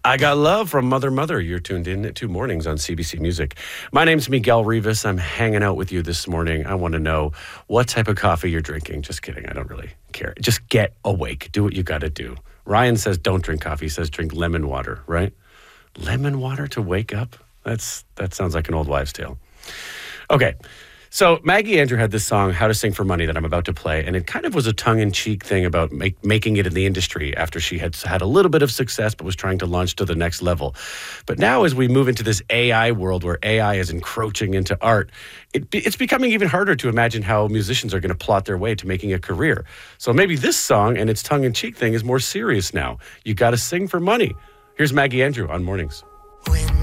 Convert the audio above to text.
I Got Love from Mother Mother. You're tuned in to Mornings on CBC Music. My name's Miguel Rivas. I'm hanging out with you this morning. I want to know what type of coffee you're drinking. Just kidding. I don't really care. Just get awake. Do what you got to do. Ryan says don't drink coffee. He says drink lemon water, right? Lemon water to wake up? That sounds like an old wives' tale. Okay. So Maggie Andrew had this song, How to Sing for Money, that I'm about to play, and it kind of was a tongue-in-cheek thing about making it in the industry after she had had a little bit of success but was trying to launch to the next level. But now as we move into this AI world where AI is encroaching into art, it's becoming even harder to imagine how musicians are going to plot their way to making a career. So maybe this song and its tongue-in-cheek thing is more serious now. You got to sing for money. Here's Maggie Andrew on Mornings. When